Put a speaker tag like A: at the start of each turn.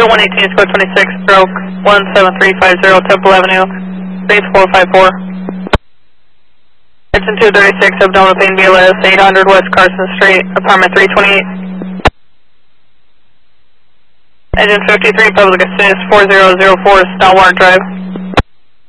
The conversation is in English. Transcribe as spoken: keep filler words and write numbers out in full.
A: Delta one eighteen, square twenty-six, stroke one seven three five zero, Temple Avenue, base four five four. Engine two thirty-six, abdominal pain, B L S, eight hundred West Carson Street, apartment three twenty-eight. Engine fifty-three, public assist, four zero zero four, Stillwater Drive.